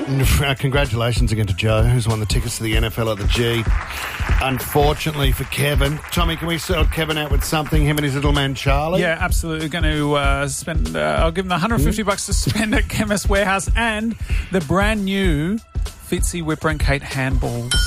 Congratulations again to Joe, who's won the tickets to the NFL at the G. Unfortunately for Kevin. Tommy, can we sort Kevin out with something, him and his little man Charlie? Yeah, absolutely. Going to spend, I'll give him the $150 to spend at Chemist Warehouse and the brand new Fitzy Whipper and Kate handballs.